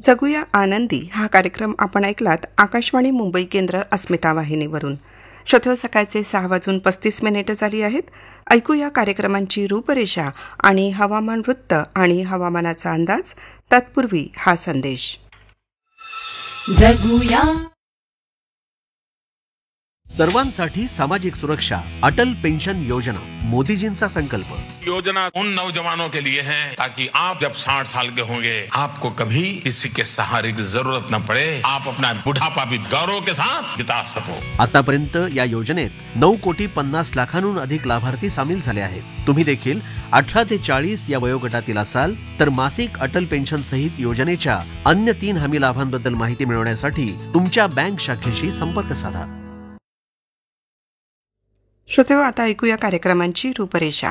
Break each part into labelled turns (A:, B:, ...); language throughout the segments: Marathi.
A: जगूया आनंदी हा कार्यक्रम आपण ऐकलात आकाशवाणी मुंबई केंद्र अस्मिता वाहिनीवरून. श्रोते, सकाळचे 6:35 झाली आहेत. ऐकूया कार्यक्रमांची रूपरेषा आणि हवामान वृत्त आणि हवामानाचा अंदाज. तत्पूर्वी हा संदेश.
B: जगूया.
C: सर्वांसाठी सामाजिक सुरक्षा, अटल पेंशन योजना, मोदीजींचा संकल्प.
D: योजना उन नौजवानों के लिए है ताकि आप जब 60 साल के होंगे आपको कभी किसी के सहारे की जरूरत न पड़े. आप अपना बुढ़ापा भी गौरव के साथ बिता सको.
C: आतापर्यंत या योजनेत 9,50,00,000 अधिक लाभार्थी सामील झाले आहेत. तुम्ही देखील 18 ते 40 या वयोगटातील असाल तर मासिक अटल पेन्शन सहित योजनेच्या अन्य 3 हमी लाभांबद्दल माहिती मिळवण्यासाठी तुमच्या बँक शाखेशी संपर्क साधा.
A: श्रोतेहो, आता ऐकूया कार्यक्रमांची रूपरेषा.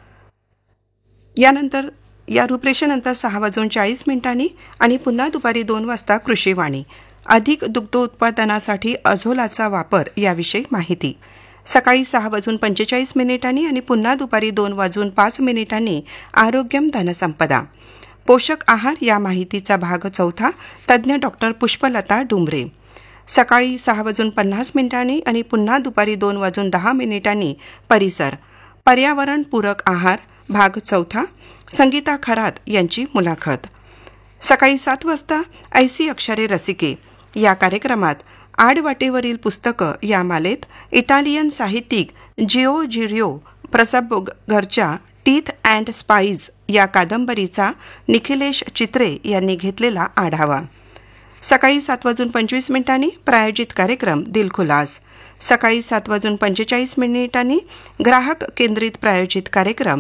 A: यानंतर या रूपरेषेनंतर 6:40 आणि पुन्हा दुपारी 2 वाजता कृषीवाणी. अधिक दुग्ध उत्पादनासाठी अझोलाचा वापर याविषयी माहिती. सकाळी 6:45 आणि पुन्हा दुपारी 2:05 आरोग्यम धनसंपदा. पोषक आहार या माहितीचा भाग 4, तज्ज्ञ डॉक्टर पुष्पलता डुंबरे. सकाळी 6:50 आणि पुन्हा दुपारी 2:10 परिसर. पर्यावरण पूरक आहार भाग 4, संगीता खरात यांची मुलाखत. सकाळी 7 वाजता ऐसी अक्षरे रसिके या कार्यक्रमात आडवाटेवरील पुस्तकं या मालेत इटालियन साहित्यिक जिओ प्रसबोगरच्या टीथ अँड स्पाईज या कादंबरीचा निखिलेश चित्रे यांनी घेतलेला आढावा. सकाळी 7:25 प्रायोजित कार्यक्रम दिलखुलास. सकाळी 7:45 ग्राहक केंद्रित प्रायोजित कार्यक्रम